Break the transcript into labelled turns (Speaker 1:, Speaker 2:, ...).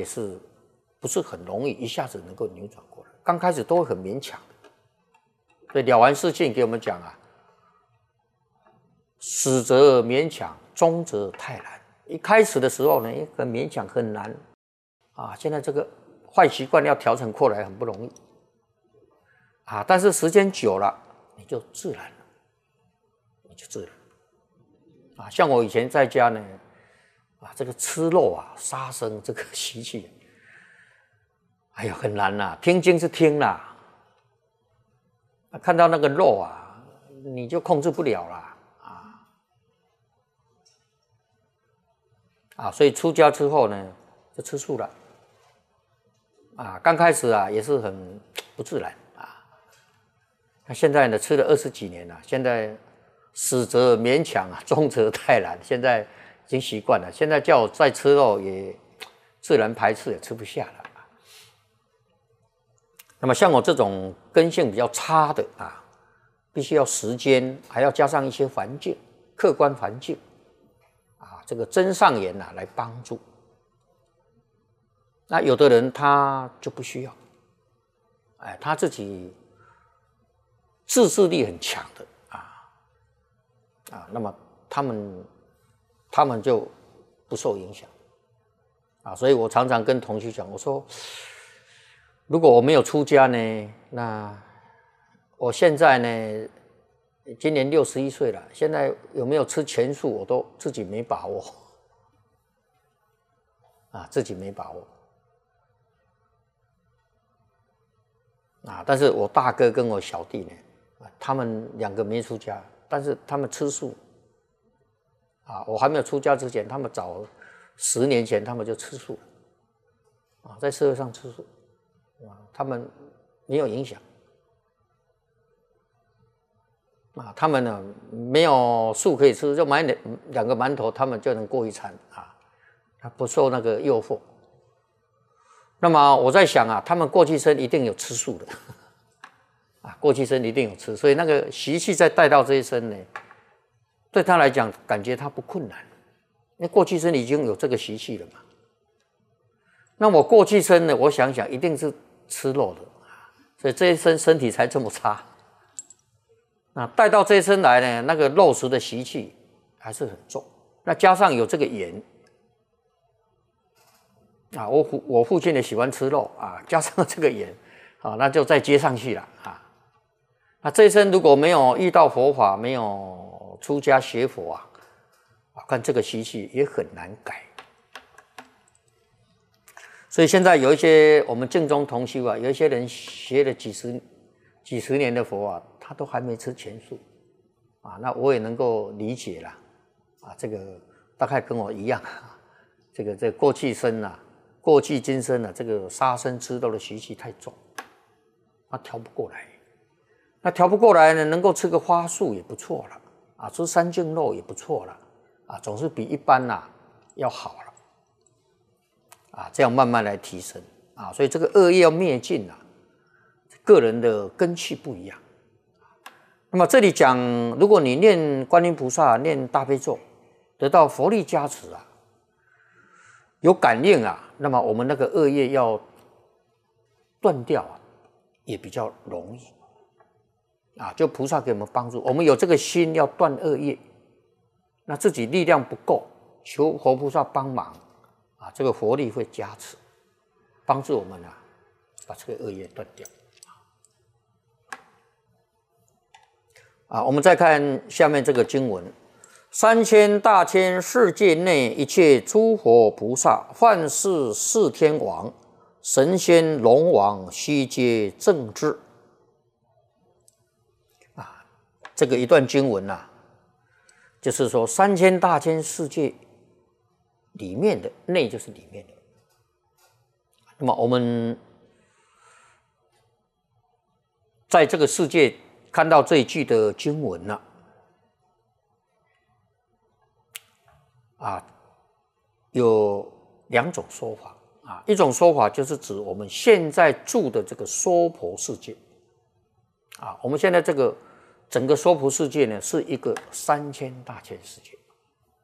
Speaker 1: 也是不是很容易一下子能够扭转过来，刚开始都会很勉强。所以《了凡四训》给我们讲啊，始则勉强，终则泰然。一开始的时候呢，很勉强，很难啊。现在这个坏习惯要调整过来很不容易啊，但是时间久了，你就自然了，你就自然啊。像我以前在家呢，啊，这个吃肉啊、杀生这个习气，哎呀，很难呐。听经是听啦。看到那个肉啊，你就控制不了啦，所以出家之后呢，就吃素了，刚开始啊也是很不自然啊，那现在呢吃了20几年了，现在始则勉强啊，终则泰然，现在已经习惯了，现在叫我再吃肉也自然排斥，也吃不下了。那么像我这种根性比较差的啊，必须要时间，还要加上一些环境，客观环境啊，这个真上缘啊来帮助。那有的人他就不需要，他自己自制力很强的那么他们就不受影响所以我常常跟同学讲，我说，如果我没有出家呢，那我现在呢，今年61岁了，现在有没有吃全素，我都自己没把握自己没把握但是我大哥跟我小弟呢，他们2个没出家，但是他们吃素我还没有出家之前，他们早10年前他们就吃素了在社会上吃素他们没有影响他们呢没有素可以吃，就买2个馒头，他们就能过一餐他不受那个诱惑。那么我在想他们过去生一定有吃素的过去生一定有吃，所以那个习气再带到这一生呢，对他来讲感觉他不困难，因为过去生已经有这个习气了嘛。那我过去生呢，我想想一定是吃肉的所以这一生身体才这么差带到这一生来呢，那个肉食的习气还是很重，那加上有这个缘我父亲也喜欢吃肉加上这个缘那就再接上去了那这一生如果没有遇到佛法，没有出家学佛看这个习气也很难改。所以现在有一些我们净宗同修有一些人学了几十年的佛他都还没吃全素那我也能够理解了这个大概跟我一样这个过去生过去今生这个杀生吃肉的习气太重，他调不过来。那调不过来呢，能够吃个花素也不错了吃三净肉也不错了总是比一般要好了这样慢慢来提升所以这个恶业要灭尽个人的根气不一样。那么这里讲，如果你念观音菩萨、念大悲咒，得到佛力加持有感应那么我们那个恶业要断掉也比较容易就菩萨给我们帮助，我们有这个心要断恶业，那自己力量不够，求佛菩萨帮忙这个佛力会加持，帮助我们把这个恶业断掉我们再看下面这个经文：3000大千世界内一切诸佛菩萨，幻视四天王、神仙龙王，悉皆正知。这个一段经文就是说3000大千世界里面的内就是里面的。那么我们在这个世界看到这一句的经文有2种说法一种说法就是指我们现在住的这个娑婆世界我们现在这个整个娑婆世界呢是一个3000大千世界